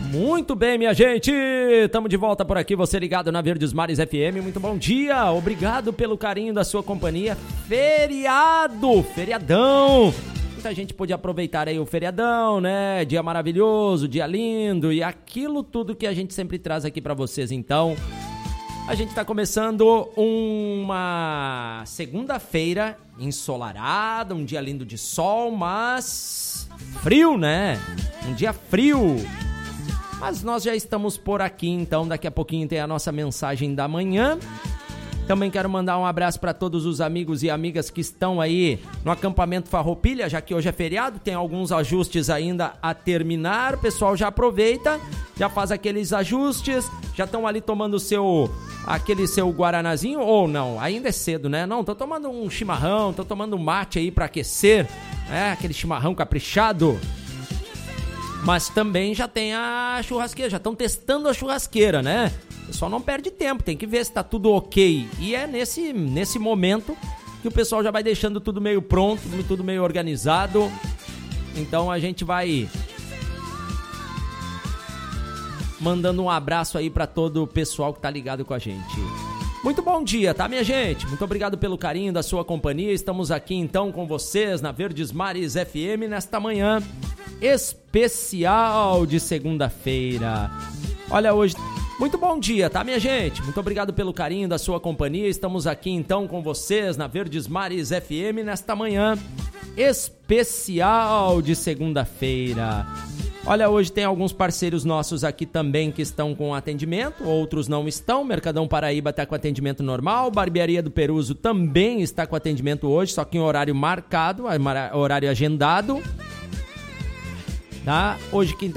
Muito bem, minha gente, estamos de volta por aqui, você ligado na Verdes Mares FM, muito bom dia, obrigado pelo carinho da sua companhia, feriadão, muita gente pôde aproveitar aí o feriadão, né, dia maravilhoso, dia lindo e aquilo tudo que a gente sempre traz aqui pra vocês, então, a gente tá começando uma segunda-feira ensolarada, um dia lindo de sol, mas frio, né, um dia frio. Mas nós já estamos por aqui, então daqui a pouquinho tem a nossa mensagem da manhã. Também quero mandar um abraço para todos os amigos e amigas que estão aí no acampamento Farroupilha, já que hoje é feriado, tem alguns ajustes ainda a terminar. O pessoal já aproveita, já faz aqueles ajustes, já estão ali tomando aquele seu guaranazinho, ou não, ainda é cedo, né? Não, tô tomando um chimarrão, tô tomando um mate aí para aquecer, aquele chimarrão caprichado. Mas também já tem a churrasqueira, já estão testando a churrasqueira, né? O pessoal não perde tempo, tem que ver se tá tudo ok. E é nesse momento que o pessoal já vai deixando tudo meio pronto, tudo meio organizado. Então a gente vai mandando um abraço aí para todo o pessoal que tá ligado com a gente. Muito bom dia, tá, minha gente? Muito obrigado pelo carinho da sua companhia. Estamos aqui então com vocês na Verdes Mares FM nesta manhã especial de segunda-feira. Olha, hoje... Muito bom dia, tá, minha gente? Muito obrigado pelo carinho da sua companhia. Estamos aqui então com vocês na Verdes Mares FM nesta manhã especial de segunda-feira. Olha, hoje tem alguns parceiros nossos aqui também que estão com atendimento, outros não estão. Mercadão Paraíba está com atendimento normal, Barbearia do Peruso também está com atendimento hoje, só que em horário marcado, horário agendado. Tá? Hoje, quinta